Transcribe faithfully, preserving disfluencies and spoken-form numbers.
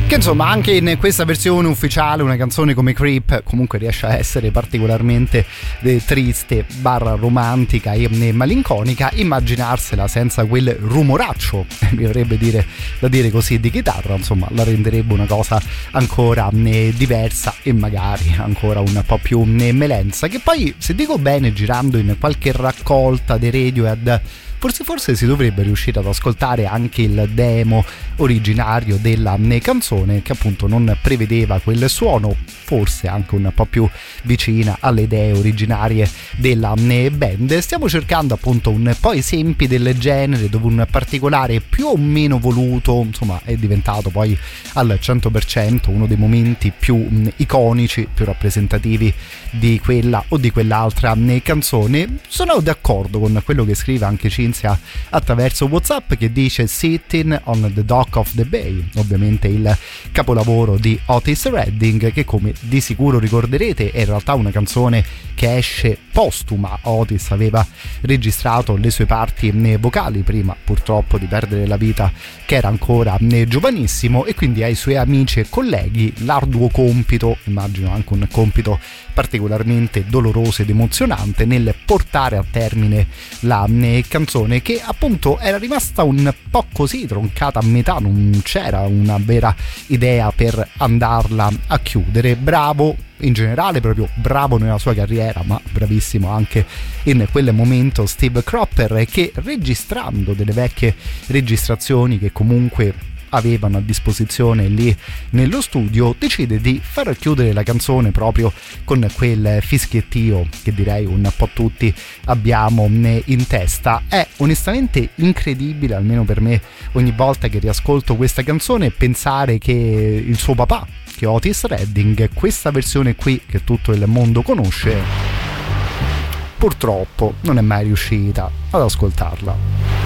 Che insomma anche in questa versione ufficiale una canzone come Creep comunque riesce a essere particolarmente eh, triste, barra romantica e eh, malinconica. Immaginarsela senza quel rumoraccio, mi verrebbe dire, da dire così, di chitarra, insomma la renderebbe una cosa ancora eh, diversa e magari ancora un po' più eh, melenza, che poi, se dico bene, girando in qualche raccolta dei Radiohead Forse, forse si dovrebbe riuscire ad ascoltare anche il demo originario della canzone, che appunto non prevedeva quel suono, forse anche un po' più vicina alle idee originarie della band. Stiamo cercando appunto un po' esempi del genere dove un particolare più o meno voluto, insomma, è diventato poi al cento per cento uno dei momenti più iconici, più rappresentativi di quella o di quell'altra canzone. Sono d'accordo con quello che scrive anche Cinzia attraverso WhatsApp, che dice Sitting on the Dock of the Bay, ovviamente il capolavoro di Otis Redding, che come di sicuro ricorderete è in realtà una canzone che esce postuma. Otis aveva registrato le sue parti vocali prima purtroppo di perdere la vita, che era ancora giovanissimo, e quindi ai suoi amici e colleghi l'arduo compito, immagino anche un compito particolarmente doloroso ed emozionante, nel portare a termine la canzone, che appunto era rimasta un po' così troncata a metà, non c'era una vera idea per andarla a chiudere. Bravo in generale, proprio bravo nella sua carriera, ma bravissimo anche in quel momento Steve Cropper, che registrando delle vecchie registrazioni che comunque avevano a disposizione lì nello studio, decide di far chiudere la canzone proprio con quel fischiettio che direi un po' tutti abbiamo in testa. È onestamente incredibile, almeno per me, ogni volta che riascolto questa canzone, pensare che il suo papà, che è Otis Redding, questa versione qui che tutto il mondo conosce, purtroppo non è mai riuscita ad ascoltarla.